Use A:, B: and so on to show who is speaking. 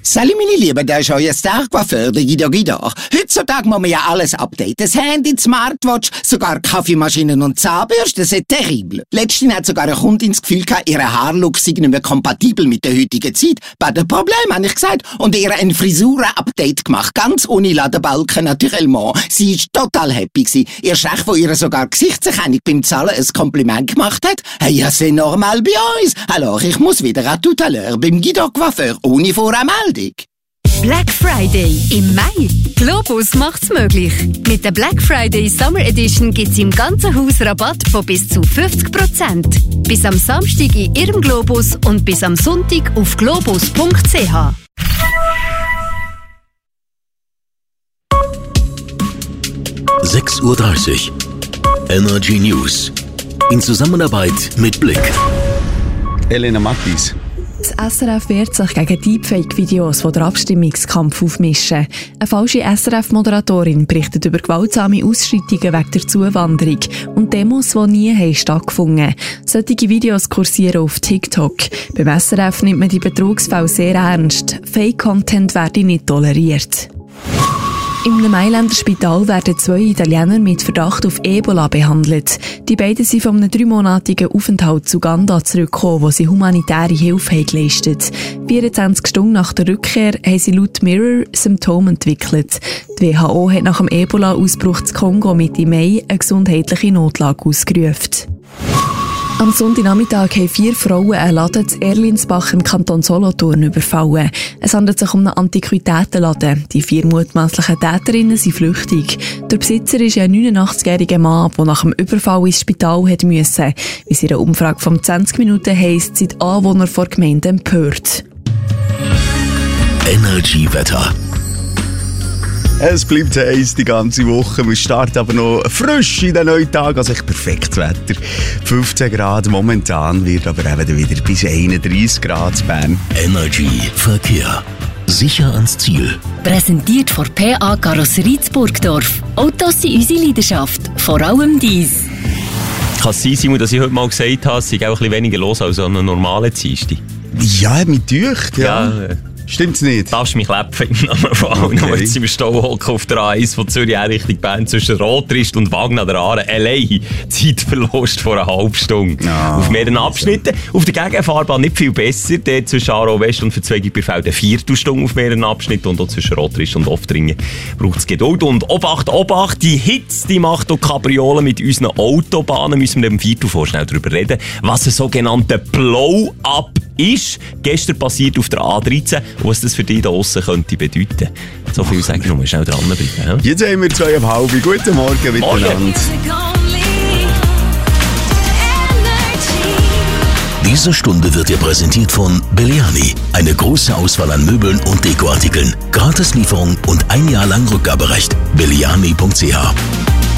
A: Salut meine Lieben, da ist euer Star-Coiffeur, der Guido Guido. Heutzutage muss man ja alles updaten. Das Handy, die Smartwatch, sogar Kaffeemaschinen und Zahnbürsten, c'est terrible. Letztens hat sogar eine Kundin das Gefühl gehabt, ihre Haarlook sei nicht mehr kompatibel mit der heutigen Zeit. Bei dem Problem, habe ich gesagt, und ihr ein Frisuren-Update gemacht, ganz ohne Ladenbalken naturellement. Sie ist total happy gewesen. Ihr Chef, wo ihr sogar Gesichtserkennung beim Zahlen ein Kompliment gemacht hat, hey, ja, c'est normal bei uns. Alors, ich muss wieder à tout à l'heure beim Guido Coiffeur ohne Voranmeldung.
B: Black Friday im Mai. Globus macht's möglich. Mit der Black Friday Summer Edition gibt's im ganzen Haus Rabatt von bis zu 50%. Bis am Samstag in Ihrem Globus und bis am Sonntag auf globus.ch.
C: (6:30 Uhr) Energy News. In Zusammenarbeit mit Blick.
D: Elena Mattis.
E: Das SRF wehrt sich gegen Deepfake-Videos, die den Abstimmungskampf aufmischen. Eine falsche SRF-Moderatorin berichtet über gewaltsame Ausschreitungen wegen der Zuwanderung und Demos, die nie stattgefunden haben. Solche Videos kursieren auf TikTok. Beim SRF nimmt man die Betrugsfälle sehr ernst. Fake-Content werde nicht toleriert. Im Mailänder Spital werden 2 Italiener mit Verdacht auf Ebola behandelt. Die beiden sind von einem 3-monatigen Aufenthalt zu Uganda zurückgekommen, wo sie humanitäre Hilfe geleistet haben. 24 Stunden nach der Rückkehr haben sie laut Mirror Symptome entwickelt. Die WHO hat nach dem Ebola-Ausbruch in Kongo Mitte Mai eine gesundheitliche Notlage ausgerufen. Am Sonntagnachmittag haben 4 Frauen einen Laden in Erlinsbach im Kanton Solothurn überfallen. Es handelt sich um einen Antiquitätenladen. Die 4 mutmaßlichen Täterinnen sind flüchtig. Der Besitzer ist ein 89-jähriger Mann, der nach dem Überfall ins Spital musste. Wie es in einer Umfrage von 20 Minuten heisst, sind die Anwohner der Gemeinde empört.
C: Energy-Wetter.
D: Es bleibt heiß die ganze Woche. Wir starten aber noch frisch in den neuen Tag. Also echt perfektes Wetter. 15 Grad momentan, wird aber eben wieder bis 31 Grad in Bern.
C: Energy Verkehr. Sicher ans Ziel.
B: Präsentiert von PA Karosserie Burgdorf. Autos sind unsere Leidenschaft. Vor allem dies.
F: Kann es sein, Simon, dass ich heute mal gesagt habe, es sei auch ein bisschen weniger los als an einem normalen Dienstag?
D: Ja, hat mich gedacht, ja. Stimmt's nicht?
F: Das ist mein Kläpfen im Namen von allen. Okay. Jetzt sind wir Stau hocken auf der A1 von Zürich Richtung Bern zwischen Rotrist und Wagen an der Aare. Allein Zeitverlust vor einer halben Stunde. Oh, auf mehreren Abschnitten. Auf der Gegenfahrbahn nicht viel besser. Dort zwischen Aarau West und Verzweigung bei Feld eine Viertelstunde auf mehreren Abschnitten. Und auch zwischen Rotrist und Oftringen braucht es Geduld. Und Obacht, Obacht, die Hitze, die macht auch Kabriolen mit unseren Autobahnen. Müssen wir im Viertel vorschnell darüber reden, was ein sogenannter Blow-Up ist. Gestern passiert auf der A13. Und was das für dich da draussen könnte bedeuten. So viel sagen, nur mal schnell dranbleiben. Ja?
D: Jetzt haben wir 2:30. Guten Morgen miteinander.
C: Diese Stunde wird dir präsentiert von Belliani. Eine große Auswahl an Möbeln und Dekoartikeln. Gratislieferung und 1 Jahr lang Rückgaberecht. Belliani.ch